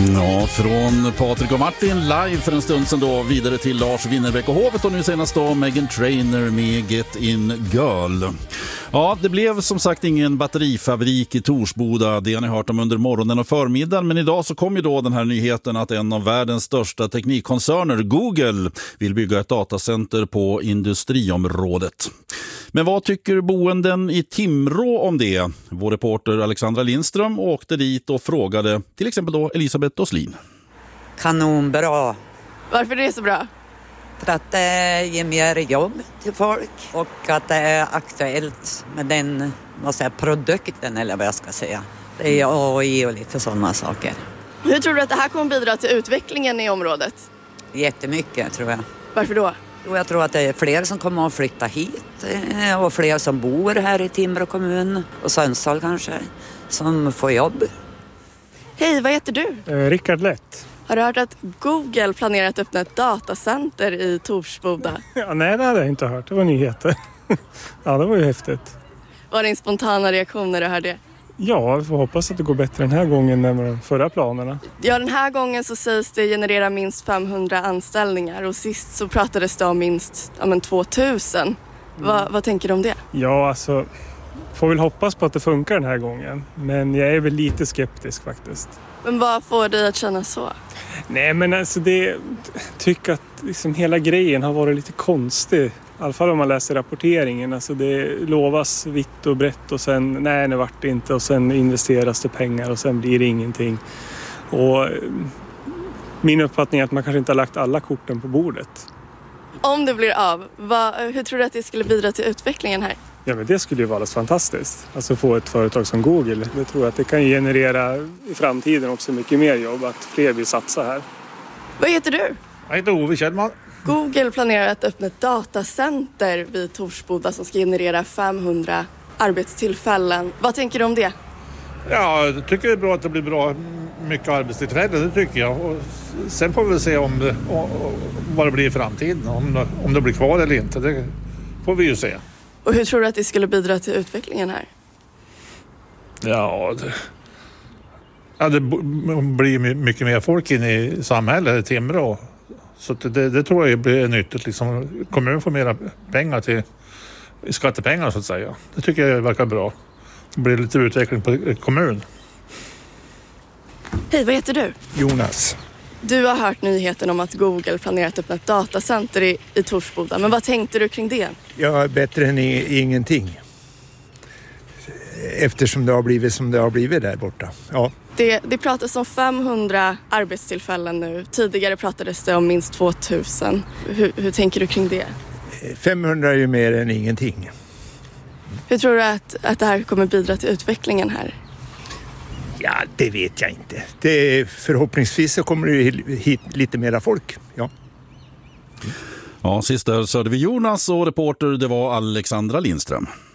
Ja, från Patrik och Martin live för en stund sedan då, vidare till Lars Winnerbäck och Hovet, och nu senast då Meghan Trainor med Get In Girl. Ja, det blev som sagt ingen batterifabrik i Torsboda, det har ni hört om under morgonen och förmiddagen, men idag så kom ju då den här nyheten att en av världens största teknikkoncerner, Google, vill bygga ett datacenter på industriområdet. Men vad tycker boenden i Timrå om det? Vår reporter Alexandra Lindström åkte dit och frågade till exempel då Elisabeth Åslin. Kanonbra. Varför är det så bra? För att det ger mer jobb till folk och att det är aktuellt med den produkten eller vad jag ska säga. Det är AI och lite sådana saker. Hur tror du att det här kommer bidra till utvecklingen i området? Jättemycket tror jag. Varför då? Jag tror att det är fler som kommer att flytta hit och fler som bor här i Timrå kommun och Sundsvall kanske som får jobb. Hej, vad heter du? Rickard Lätt. Har du hört att Google planerar att öppna ett datacenter i Torsboda? Ja, nej, det hade jag inte hört. Det var nyheter. Ja, det var ju häftigt. Var det en spontana reaktion när du hörde det? Ja, vi får hoppas att det går bättre den här gången än de förra planerna. Ja, den här gången så sägs det generera minst 500 anställningar och sist så pratades det om minst 2000. Vad tänker du om det? Ja, alltså, får väl hoppas på att det funkar den här gången. Men jag är väl lite skeptisk faktiskt. Men vad får dig att känna så? Nej, men alltså tycker att liksom hela grejen har varit lite konstig. I alla fall om man läser rapporteringen. Alltså det lovas vitt och brett och sen nej, det vart det inte. Och sen investeras det pengar och sen blir det ingenting. Och min uppfattning är att man kanske inte har lagt alla korten på bordet. Om det blir av, hur tror du att det skulle bidra till utvecklingen här? Ja, men det skulle ju vara alldeles fantastiskt. Alltså få ett företag som Google. Det tror jag att det kan generera i framtiden också mycket mer jobb. Att fler vill satsa här. Vad heter du? Jag heter Ove Kjellman. Google planerar att öppna ett datacenter vid Torsboda som ska generera 500 arbetstillfällen. Vad tänker du om det? Ja, jag tycker det är bra att det blir bra mycket arbetstillfällen, det tycker jag. Och sen får vi se vad det blir i framtiden. Om det blir kvar eller inte, det får vi ju se. Och hur tror du att det skulle bidra till utvecklingen här? Ja, det blir mycket mer folk in i samhället i Timrå. Så det tror jag blir nyttigt. Liksom, kommunen får mera pengar till skattepengar så att säga. Det tycker jag verkar bra. Det blir lite utveckling på kommun. Hej, vad heter du? Jonas. Du har hört nyheten om att Google planerar att öppna ett datacenter i Torsboda. Men vad tänkte du kring det? Ja, bättre än ingenting. Eftersom det har blivit som det har blivit där borta. Ja. Det pratas om 500 arbetstillfällen nu. Tidigare pratades det om minst 2000. Hur tänker du kring det? 500 är ju mer än ingenting. Hur tror du att det här kommer bidra till utvecklingen här? Ja, det vet jag inte. Förhoppningsvis så kommer det hit lite mera folk. Ja. Ja, sist där så hörde vi Jonas och reporter, det var Alexandra Lindström.